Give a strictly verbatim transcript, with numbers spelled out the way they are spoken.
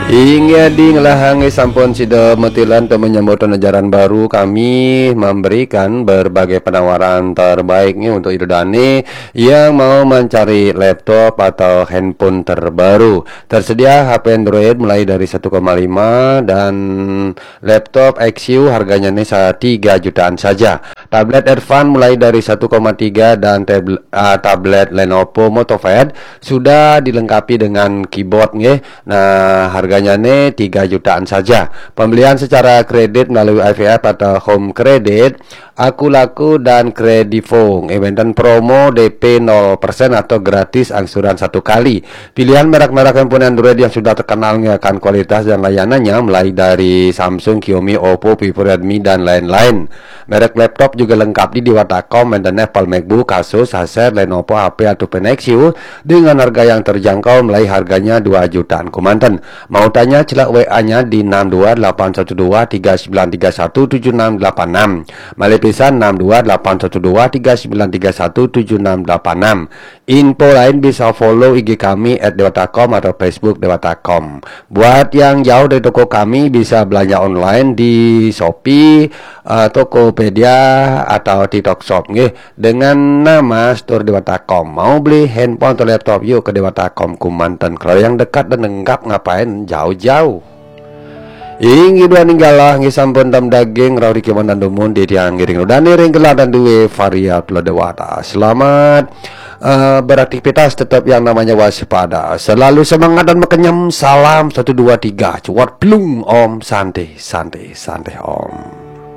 Hingga di ngelahangi sampun sida metilan untuk menyambut ajaran baru, kami memberikan berbagai penawaran terbaiknya untuk idodane yang mau mencari laptop atau handphone terbaru. Tersedia H P Android mulai dari satu koma lima dan laptop X U harganya nih tiga jutaan saja. Tablet Advance mulai dari satu koma tiga dan tablet, uh, tablet Lenovo MotoPad sudah dilengkapi dengan keyboard nggih. Nah, harganya nih tiga jutaan saja. Pembelian secara kredit melalui I V F atau home credit, Aku Laku dan Kredivo. Event promo D P nol persen atau gratis angsuran satu kali. Pilihan merek-merek handphone Android yang sudah terkenal akan kualitas dan layanannya mulai dari Samsung, Xiaomi, Oppo, Vivo, Redmi dan lain-lain. Merek laptop juga lengkap di Diwatakom, dan Apple, MacBook, Asus, Acer, Lenovo, H P ataupun X U dengan harga yang terjangkau mulai harganya dua jutaan Kumanten. Mau tanya celak W A-nya di enam dua delapan satu dua tiga sembilan tiga satu tujuh enam delapan enam. Malepisan enam dua delapan satu dua tiga sembilan tiga satu tujuh enam delapan enam. Info lain bisa follow I G kami at Dewatakom atau Facebook Dewatakom. Buat yang jauh dari toko kami bisa belanja online di Shopee, uh, Tokopedia atau TikTok Shop nggih dengan nama Store Dewatakom. Mau beli handphone atau laptop yuk ke Dewatakom Kumanten. Kalau yang dekat dan lengkap ngapain jauh-jauh. Inggi dua ninggalah ngi sampun tam daging rauri keman dan dumun di tiang ngiring udane ring gelar dan duwe variat lo dewata. Selamat uh, beraktivitas, tetap yang namanya waspada, selalu semangat dan mekenyam. Salam satu dua tiga cuat plung om, santai santai santai om.